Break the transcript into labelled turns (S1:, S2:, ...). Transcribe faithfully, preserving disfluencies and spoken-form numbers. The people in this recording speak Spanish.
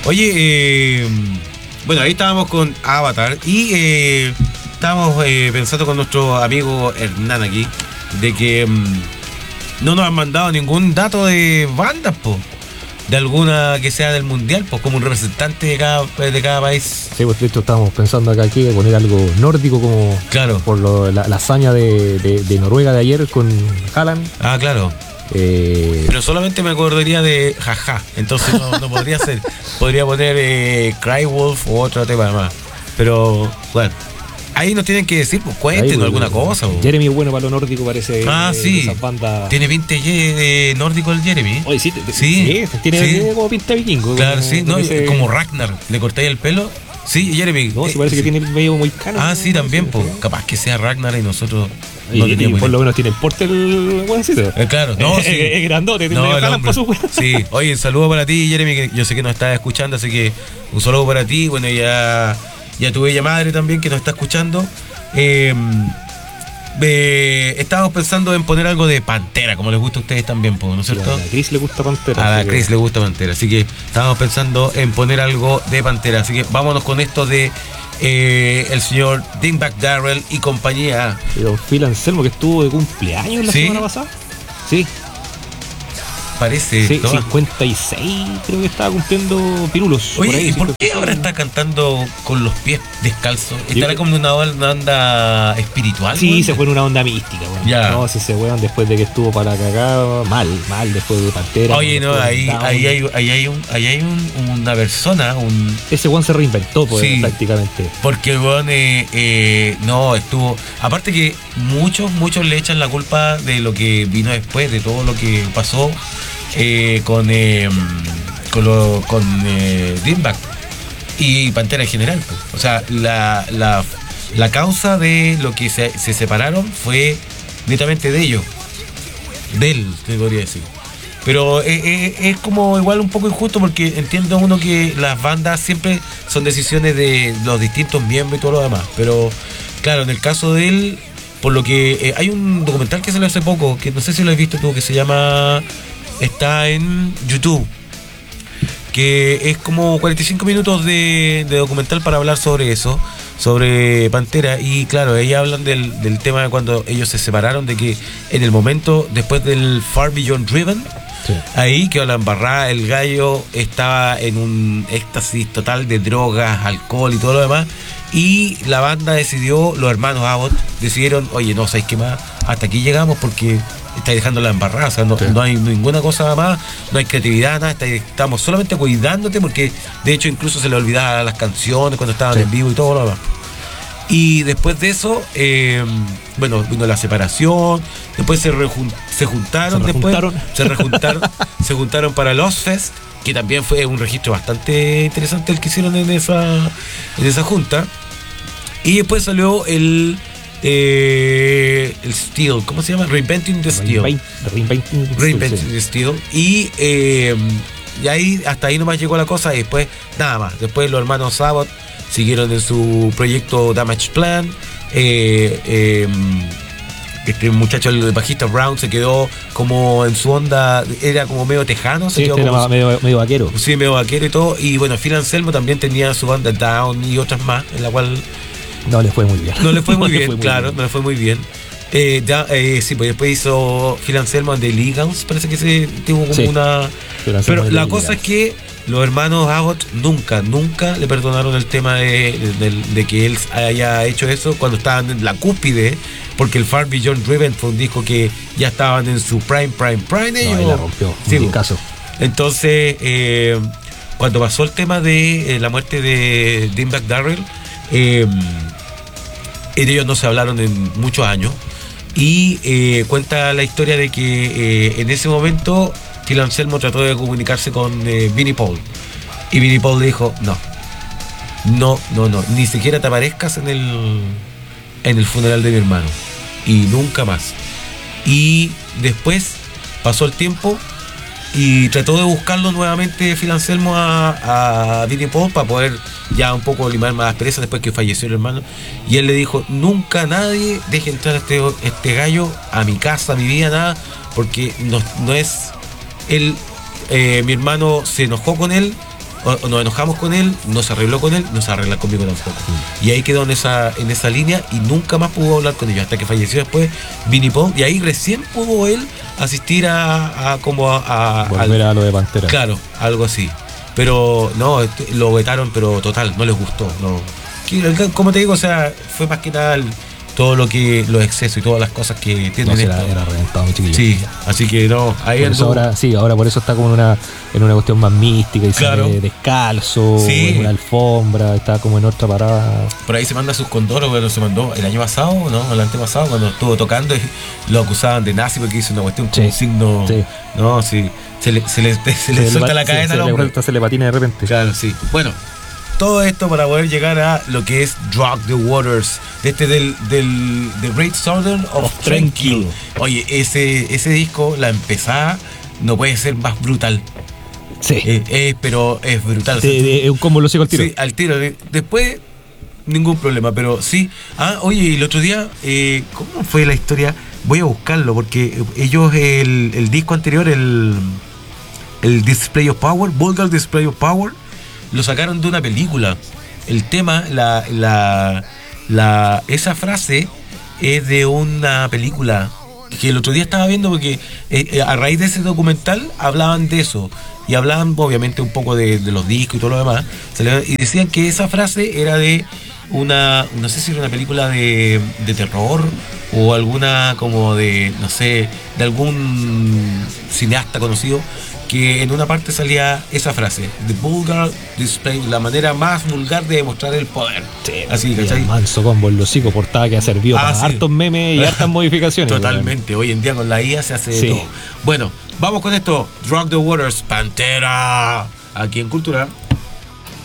S1: Oye, eh, bueno, ahí estábamos con Avatar y eh, estábamos eh, pensando con nuestro amigo Hernán aquí de que mm, no nos han mandado ningún dato de bandas, po, de alguna que sea del mundial, pues como un representante de cada, de cada país.
S2: Sí, pues de hecho estábamos pensando acá aquí de poner algo nórdico como
S1: claro.
S2: por lo, la, la hazaña de, de, de Noruega de ayer con Haaland.
S1: Ah, claro.
S2: Eh...
S1: Pero solamente me acordaría de jaja, entonces no, no podría ser. Podría poner eh, Crywolf o otro tema más. Pero bueno, ahí nos tienen que decir, pues cuéntenos alguna cosa. Pues.
S2: Jeremy es bueno para lo nórdico, parece.
S1: Ah,
S2: de,
S1: sí.
S2: de esas bandas.
S1: Tiene pinta de nórdico el Jeremy.
S2: Oye, sí,
S1: sí,
S2: sí, tiene,
S1: sí.
S2: tiene como pinta de vikingo.
S1: Claro,
S2: como,
S1: sí, no,
S2: ese...
S1: como Ragnar. ¿Le cortáis el pelo? Sí, Jeremy.
S2: No,
S1: eh,
S2: sí parece
S1: sí.
S2: que tiene el medio muy caro.
S1: Ah, sí, también, pues. Capaz que sea Ragnar y nosotros no
S2: y, y por lo menos tiene el porte el buencito.
S1: Eh, claro, no, sí.
S2: Es grandote, tiene
S1: no,
S2: Haaland para su
S1: sí, oye, un saludo para ti, Jeremy, que yo sé que nos estás escuchando, así que un saludo para ti. Bueno, ya, ya tu bella madre también que nos está escuchando. Eh, eh, estábamos pensando en poner algo de Pantera, como les gusta a ustedes también, ¿no es cierto?
S2: A la Chris le gusta Pantera.
S1: A la Chris
S2: que...
S1: le gusta Pantera, así que estábamos pensando en poner algo de Pantera, así que vámonos con esto de eh, el señor Dimebag Darrell y compañía.
S2: Y don Phil Anselmo, que estuvo de cumpleaños la
S1: ¿Sí?
S2: semana pasada. Sí.
S1: Parece.
S2: Sí,
S1: ¿no?
S2: cincuenta y seis creo que estaba cumpliendo pirulos.
S1: Oye,
S2: por ahí,
S1: ¿y por qué
S2: cincuenta y seis.
S1: ahora está cantando con los pies descalzos? ¿Estará
S2: Yo...
S1: como una, una onda espiritual?
S2: Sí,
S1: ¿no?
S2: se fue en una onda mística, bueno.
S1: Ya.
S2: No, si se weón después de que estuvo para la cagada, mal, mal después de Pantera.
S1: Oye, no, ahí, ahí hay, ahí hay, un, ahí hay un, una persona, un...
S2: Ese weón se reinventó, pues,
S1: sí,
S2: prácticamente.
S1: Porque el weón, eh, eh, no, estuvo... Aparte que muchos, muchos le echan la culpa de lo que vino después, de todo lo que pasó eh, con, eh, con, lo, con eh, Dimebag y Pantera en general. Pues. O sea, la, la, la causa de lo que se, se separaron fue netamente de ellos. De él, te podría decir. Pero es, es, es como igual un poco injusto porque entiendo uno que las bandas siempre son decisiones de los distintos miembros y todo lo demás. Pero claro, en el caso de él, por lo que eh, hay un documental que salió hace poco, que no sé si lo has visto tú, que se llama... Está en YouTube, que es como cuarenta y cinco minutos de, de documental para hablar sobre eso, sobre Pantera. Y claro, ellos hablan del, del tema de cuando ellos se separaron, de que en el momento después del Far Beyond Driven, sí, ahí quedó la embarrada, el gallo estaba en un éxtasis total de drogas, alcohol y todo lo demás. Y la banda decidió, los hermanos Abbott decidieron, oye, no, ¿sabéis qué más? Hasta aquí llegamos porque estáis dejando la embarrada, o sea, no, sí, no hay ninguna cosa más, no hay creatividad, nada, está, estamos solamente cuidándote porque de hecho incluso se le olvidaban las canciones cuando estaban, sí, en vivo y todo lo demás. Y después de eso, eh, bueno, vino la separación, después se, rejun, se juntaron,
S2: se
S1: después
S2: rejuntaron.
S1: se rejuntaron, se juntaron para el Ozfest, que también fue un registro bastante interesante el que hicieron en esa, en esa junta. Y después salió el eh, el Steel, ¿cómo se llama? Reinventing the Steel.
S2: Reinventing,
S1: Reinventing the Steel. Y, eh, y ahí, hasta ahí nomás llegó la cosa y después nada más. Después los hermanos Abbott siguieron en su proyecto Damage Plan. Eh, eh, este muchacho, el bajista Brown, se quedó como en su onda, era como medio tejano, se
S2: sí,
S1: quedó
S2: este
S1: como
S2: era medio, medio vaquero.
S1: Sí, medio vaquero y todo. Y bueno, Phil Anselmo también tenía su banda Down y otras más, en la cual
S2: no le fue muy bien.
S1: No le fue muy
S2: no
S1: bien,
S2: le fue muy
S1: claro,
S2: bien.
S1: no le fue muy bien. Eh, ya, eh, sí, pues después hizo Phil Anselmo and the Illegals, parece que se tuvo como sí, una... Pero la cosa es que los hermanos Abbott nunca, nunca le perdonaron el tema de, de, de, de que él haya hecho eso cuando estaban en la cúspide, porque el Far Beyond Driven fue un disco que ya estaban en su prime, prime, prime. Ellos,
S2: no, la rompió,
S1: sí,
S2: un caso.
S1: Entonces, eh, cuando pasó el tema de eh, la muerte de Dimebag Darrell, eh, ellos no se hablaron en muchos años. Y eh, cuenta la historia de que eh, en ese momento Phil Anselmo trató de comunicarse con eh, Vinnie Paul. Y Vinnie Paul le dijo, no, no, no, no, ni siquiera te aparezcas en el, en el funeral de mi hermano. Y nunca más. Y después pasó el tiempo y trató de buscarlo nuevamente Phil Anselmo a, a Vinnie Paul para poder ya un poco limar más asperezas después que falleció el hermano. Y él le dijo, nunca nadie deje entrar a este, este gallo a mi casa, a mi vida, nada, porque no, no es él, eh, mi hermano se enojó con él, o, o nos enojamos con él, no se arregló con él, no se arregla conmigo tampoco. Y ahí quedó en esa, en esa línea y nunca más pudo hablar con ellos, hasta que falleció después Vinnie Paul, y ahí recién pudo él asistir a, a como a, a
S2: volver
S1: al,
S2: a lo de Pantera.
S1: claro, algo así. Pero no, lo vetaron, pero total, no les gustó. No. Como te digo, o sea, fue más que nada el, todo lo que, los excesos y todas las cosas que tienen.
S2: No, era,
S1: esto.
S2: era reventado, mi chiquillo.
S1: Sí, así que no, ahí
S2: por eso
S1: anduvo.
S2: ahora, sí, ahora por eso está como en una, en una cuestión más mística y
S1: Claro.
S2: sale descalzo,
S1: Sí.
S2: en una alfombra, está como en otra parada.
S1: Por ahí se manda sus condoros, bueno, se mandó el año pasado, ¿no? El antepasado, cuando estuvo tocando, y lo acusaban de nazi porque hizo una cuestión con
S2: Sí,
S1: un signo.
S2: sí.
S1: No, sí. Se le, se le, se le
S2: Se
S1: suelta
S2: le
S1: la
S2: pa-
S1: cabeza
S2: se,
S1: al
S2: se le
S1: hombre.
S2: vuelta, se le patina de repente.
S1: Claro, sí. Bueno, todo esto para poder llegar a lo que es Drug the Waters, de este del, del The Great Southern of,
S2: Of
S1: Tranquil.
S2: Tranquil.
S1: Oye, ese, ese disco, la empezada, no puede ser más brutal.
S2: Sí.
S1: Eh, eh, pero es brutal. O sea,
S2: De- de- un combo lo sigo al tiro.
S1: Sí, al tiro. De- Después, ningún problema, pero sí. Ah, oye, y el otro día, eh, ¿cómo fue la historia? Voy a buscarlo, porque ellos, el, el disco anterior, el, el Display of Power, Vulgar Display of Power, lo sacaron de una película. El tema, la, la, la, esa frase es de una película que el otro día estaba viendo, porque eh, eh, a raíz de ese documental hablaban de eso. Y hablaban obviamente un poco de, de los discos y todo lo demás. Se le- Y decían que esa frase era de una, no sé si era una película de, de terror o alguna como de, no sé, de algún cineasta conocido, que en una parte salía esa frase, the vulgar display, la manera más vulgar de demostrar el poder. Así,
S2: Y el
S1: ¿cachai?
S2: manso combo, el hocico, portada que ha servido
S1: Ah,
S2: para
S1: sí.
S2: hartos memes y hartas modificaciones.
S1: Totalmente, hoy en día con la I A se hace de
S2: Sí.
S1: todo. Bueno, vamos con esto, Drug the Waters, Pantera, aquí en Cultura.